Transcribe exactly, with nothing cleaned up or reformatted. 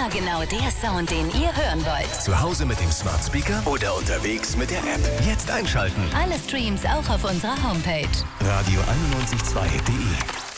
immer genau der Sound, den ihr hören wollt. Zu Hause mit dem Smart Speaker oder unterwegs mit der App. Jetzt einschalten. Alle Streams auch auf unserer Homepage. radio einundneunzig Komma zwei punkt de